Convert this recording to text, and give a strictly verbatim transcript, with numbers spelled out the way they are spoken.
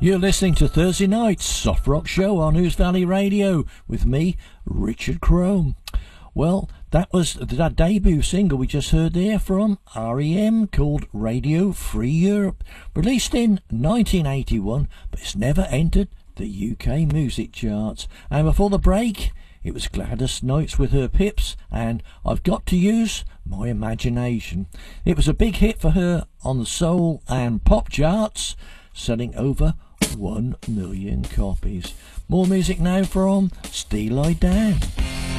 You're listening to Thursday Night's Soft Rock Show on News Valley Radio with me, Richard Crome. Well, that was the debut single we just heard there from R E M called Radio Free Europe, released in nineteen eighty-one, but it's never entered the U K music charts. And before the break, it was Gladys Knights with her Pips and I've Got to Use My Imagination. It was a big hit for her on the soul and pop charts, selling over one million copies. More music now from Steely Dan.